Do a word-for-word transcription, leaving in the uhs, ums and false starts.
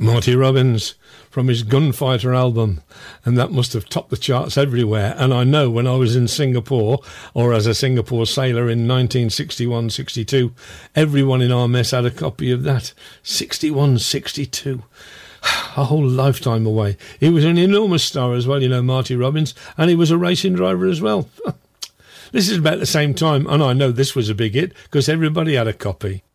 Marty Robbins from his Gunfighter album, and that must have topped the charts everywhere. And I know when I was in Singapore, or as a Singapore sailor in nineteen sixty-one sixty-two, everyone in our mess had a copy of that. sixty-one sixty-two. A whole lifetime away. He was an enormous star as well, you know, Marty Robbins, and he was a racing driver as well. This is about the same time, and I know this was a big hit because everybody had a copy.